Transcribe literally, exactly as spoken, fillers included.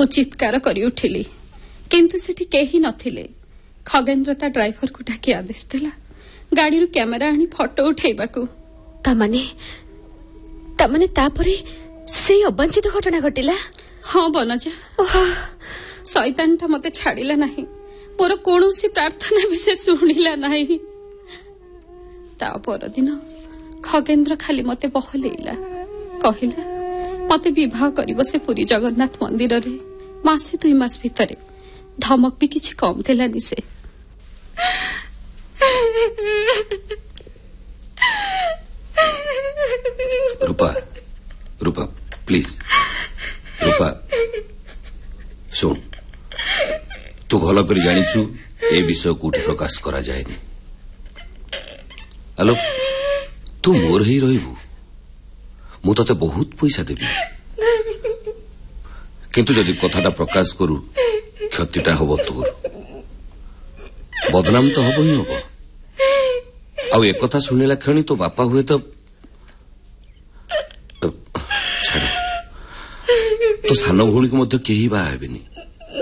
मु चित्कार करी उठिली किंतु सेठी केही नथिले। खगेन्द्र ता ड्राइवर को डाकी आदेश देला गाड़ी कैमेरा आनी फोटो उठेबाकू। तामाने तामाने तापरे से अबांछित घटना घटिला। हाँ बनजा शैतान टा मते छाड़िला नहीं मोर कौनसी प्रार्थना भी से शुणिला नहीं। ता पर दिन खगेन्द्र खाली मते बहलेला कहिला मते विवाह करिबो से पुरी जगन्नाथ मंदिर रे मासे दुई मास भितरे। धमक भी किछि कम देलानी से। रूपा रूपा प्लीज रूपा सुन तू भल कर जानिचु ए विषय कोठी प्रकाश करा जाएनी। आलो तू मोर ही रहिबु मु तते बहुत पैसा देबी किंतु जदि कथाटा प्रकाश करू क्षतिटा हबो तोर बदनाम तो हबो ही हबो। आउ एक कथा सुनिला क्षणी तो बापा हुए तो छाड़ तो सान भौणी को मध्य केही बा हेबेनी।